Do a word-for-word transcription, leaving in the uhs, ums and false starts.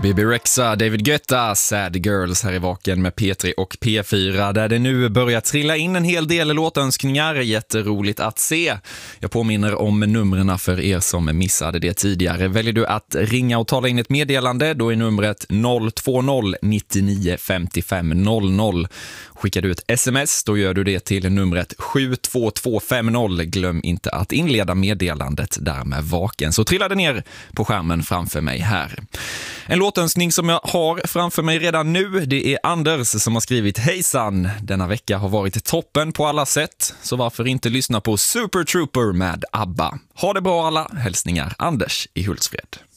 B B Rexha, David Guetta, Sad Girls här i Vaken med P tre och P fyra där det nu börjar trilla in en hel del låtönskningar. Jätteroligt att se. Jag påminner om numren för er som missade det tidigare. Väljer du att ringa och tala in ett meddelande, då är numret noll två noll nio nio fem fem noll noll. Skickar du ett sms, då gör du det till numret sju två två fem noll. Glöm inte att inleda meddelandet där med Vaken. Så trillar det ner på skärmen framför mig här. En låtönskning som jag har framför mig redan nu, det är Anders som har skrivit: Hejsan, denna vecka har varit toppen på alla sätt, så varför inte lyssna på Super Trooper med ABBA. Ha det bra alla, hälsningar Anders i Hultsfred.